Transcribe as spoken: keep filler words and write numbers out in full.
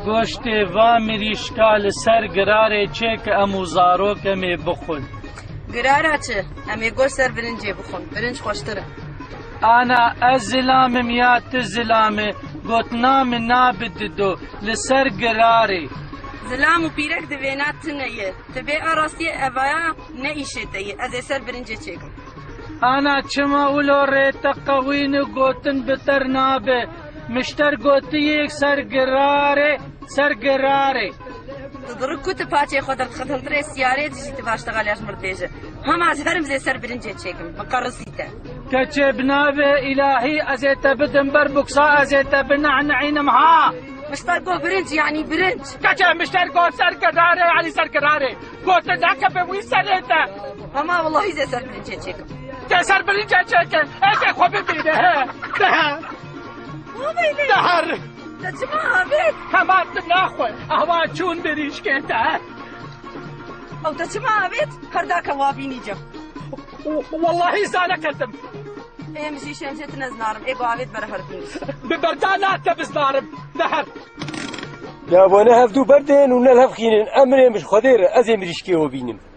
گۆشتê va mirîşka li ser girarê çêke em û zarok em ê bixwin. Girara çi? Em ê goş ser birincê bixwin. Birinc xweştir e. Ana ez zilamim ya tu zilamê, gotina min nabidido li ser girarê. Zilam û pîrek di vêna tune ye. Ti bê arastiyê evaya ne îşê te ye. Ez ê ser birincê çêkim. Ana çima ulo rête qewîn û gotin bi ter nabe. Mişter gotiyek ser girarê, ser girarê. Tu dirik ku tu paçê xwe dixetintirê siyarê dijî tu baştegalya ji mir dibêje. Hema ez herim zê ser birincê çêkim. Biqerisî te. Keçê bi navê ilahî ez ê te bidim ber buksa ez ê te binehneînim ha. Mişter got birinc yanî birinc. Keçê mişter got ser girarê yanî ser girarê. Gotin neke bi wî serê te. Hema wallahî zê ser birincê çêkim. Te ser birincê çêkin. Ez ê xwe bibîne he. Dehe. Wabêlê. Deher. Te çima avêt? Hema tu naxwe. Ahwa çûn birîşkê te. Ew te çima avêt? Her dake wabînîcim. Wallahî zane ketim. Em jî şençe tu nezinarim. Ê got avêt bere herbînî. Bi berdana te bizdarim. Deher. Ya bana hevdû berdên û nel hevxînin emrê min xwedê re ez ê mirîşkê we bînim.